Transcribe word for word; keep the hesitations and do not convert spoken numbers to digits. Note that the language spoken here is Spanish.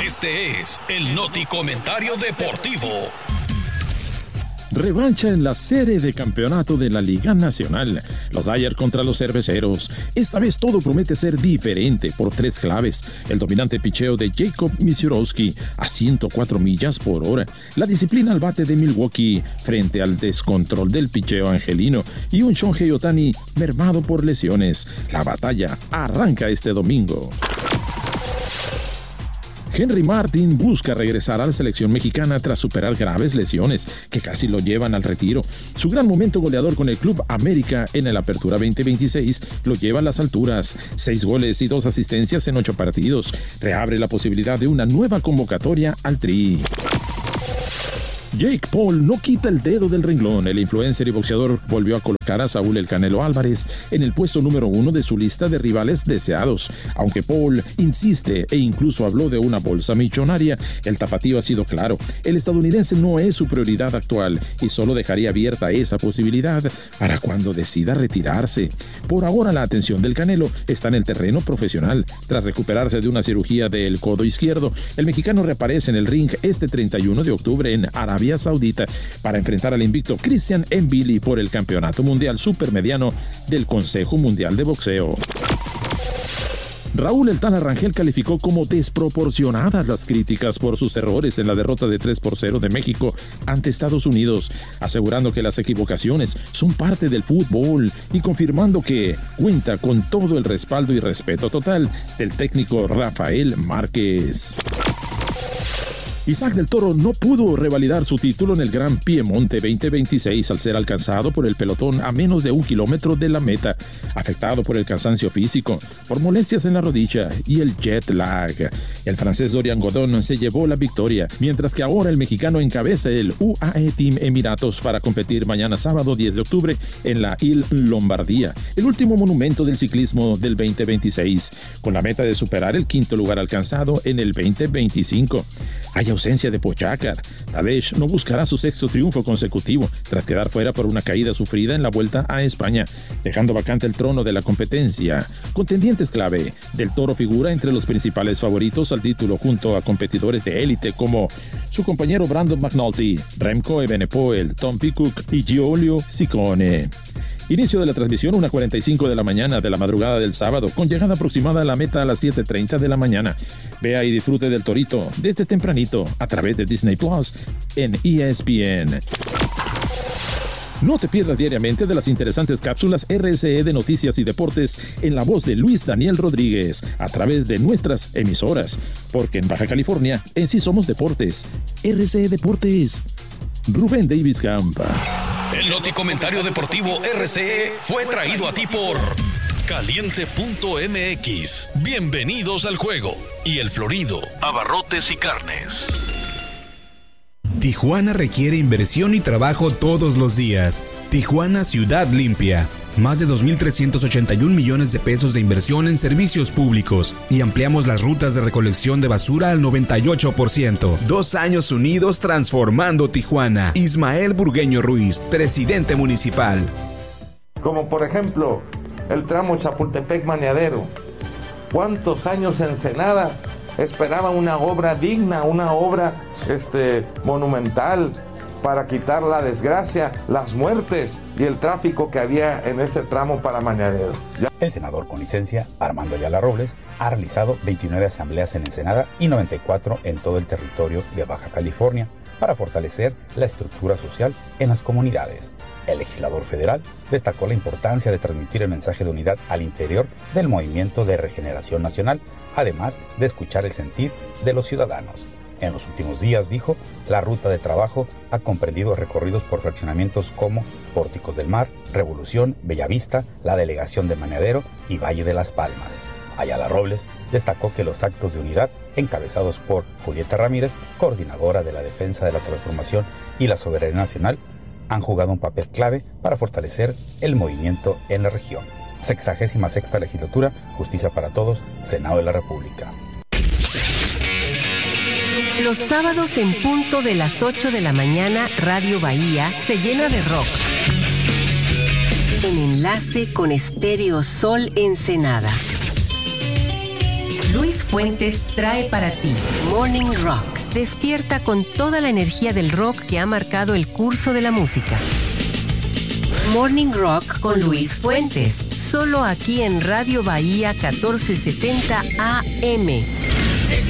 Este es el Noti Comentario Deportivo. Revancha en la serie de campeonato de la Liga Nacional. Los Dodgers contra los Cerveceros. Esta vez todo promete ser diferente por tres claves. El dominante picheo de Jacob Misiorowski a ciento cuatro millas por hora. La disciplina al bate de Milwaukee frente al descontrol del picheo angelino. Y un Shohei Ohtani mermado por lesiones. La batalla arranca este domingo. Henry Martin busca regresar a la selección mexicana tras superar graves lesiones que casi lo llevan al retiro. Su gran momento goleador con el Club América en el Apertura veinte veintiséis lo lleva a las alturas. Seis goles y dos asistencias en ocho partidos. Reabre la posibilidad de una nueva convocatoria al Tri. Jake Paul no quita el dedo del renglón. El influencer y boxeador volvió a colocar a Saúl El Canelo Álvarez en el puesto número uno de su lista de rivales deseados. Aunque Paul insiste e incluso habló de una bolsa millonaria, el tapatío ha sido claro. El estadounidense no es su prioridad actual y solo dejaría abierta esa posibilidad para cuando decida retirarse. Por ahora la atención del Canelo está en el terreno profesional. Tras recuperarse de una cirugía del codo izquierdo, el mexicano reaparece en el ring este treinta y uno de octubre en Arabia Saudita para enfrentar al invicto Christian Mbili por el campeonato mundial supermediano del Consejo Mundial de Boxeo. Raúl El Tana Rangel calificó como desproporcionadas las críticas por sus errores en la derrota de tres por cero de México ante Estados Unidos, asegurando que las equivocaciones son parte del fútbol y confirmando que cuenta con todo el respaldo y respeto total del técnico Rafael Márquez. Isaac del Toro no pudo revalidar su título en el Gran Piemonte veinte veintiséis al ser alcanzado por el pelotón a menos de un kilómetro de la meta, afectado por el cansancio físico, por molestias en la rodilla y el jet lag. El francés Dorian Godon se llevó la victoria, mientras que ahora el mexicano encabeza el U A E Team Emiratos para competir mañana sábado diez de octubre en la Il Lombardía, el último monumento del ciclismo del veinte veintiséis, con la meta de superar el quinto lugar alcanzado en el veinte veinticinco. Hay ausencia de Pogačar. Tadej no buscará su sexto triunfo consecutivo tras quedar fuera por una caída sufrida en la Vuelta a España, dejando vacante el trono de la competencia. Contendientes clave. Del Toro figura entre los principales favoritos al título junto a competidores de élite como su compañero Brandon McNulty, Remco Evenepoel, Tom Pidcock y Giulio Ciccone. Inicio de la transmisión una cuarenta y cinco de la mañana de la madrugada del sábado, con llegada aproximada a la meta a las siete treinta de la mañana. Vea y disfrute del Torito desde tempranito a través de Disney Plus en E S P N. No te pierdas diariamente de las interesantes cápsulas R C E de noticias y deportes en la voz de Luis Daniel Rodríguez a través de nuestras emisoras, porque en Baja California en sí somos deportes. R C E Deportes. Rubén Davis Campa. El Noti Comentario Deportivo R C E fue traído a ti por Caliente punto M X. Bienvenidos al juego. Y El Florido, abarrotes y carnes. Tijuana requiere inversión y trabajo todos los días. Tijuana Ciudad Limpia. Más de dos mil trescientos ochenta y un millones de pesos de inversión en servicios públicos y ampliamos las rutas de recolección de basura al noventa y ocho por ciento. Dos años unidos transformando Tijuana. Ismael Burgueño Ruiz, presidente municipal. Como por ejemplo, el tramo Chapultepec-Maniadero. ¿Cuántos años Ensenada esperaba una obra digna, una obra este, monumental, para quitar la desgracia, las muertes y el tráfico que había en ese tramo para Maniadero? Ya. El senador con licencia, Armando Ayala Robles, ha realizado veintinueve asambleas en Ensenada y noventa y cuatro en todo el territorio de Baja California para fortalecer la estructura social en las comunidades. El legislador federal destacó la importancia de transmitir el mensaje de unidad al interior del Movimiento de Regeneración Nacional, además de escuchar el sentir de los ciudadanos. En los últimos días, dijo, la ruta de trabajo ha comprendido recorridos por fraccionamientos como Pórticos del Mar, Revolución, Bellavista, la Delegación de Maniadero y Valle de las Palmas. Ayala Robles destacó que los actos de unidad, encabezados por Julieta Ramírez, coordinadora de la defensa de la transformación y la soberanía nacional, han jugado un papel clave para fortalecer el movimiento en la región. Sexagésima sexta legislatura, Justicia para Todos, Senado de la República. Los sábados en punto de las ocho de la mañana, Radio Bahía se llena de rock. En enlace con Estéreo Sol Ensenada. Luis Luis Fuentes trae para ti Morning Rock. Despierta con toda la energía del rock que ha marcado el curso de la música. Morning Rock con Luis Fuentes, solo aquí en Radio Bahía catorce setenta A M.